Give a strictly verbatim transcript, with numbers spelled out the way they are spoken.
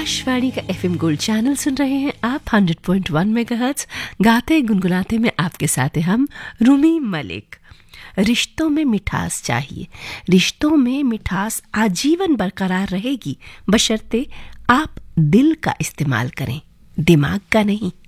आकाशवाणी का FM gold channel सुन रहे हैं आप हंड्रेड पॉइंट वन मेगाहर्ट्ज। गाते गुनगुनाते में आपके साथ हैं हम रूमी मलिक। रिश्तों में मिठास चाहिए, रिश्तों में मिठास आजीवन बरकरार रहेगी बशर्ते आप दिल का इस्तेमाल करें, दिमाग का नहीं।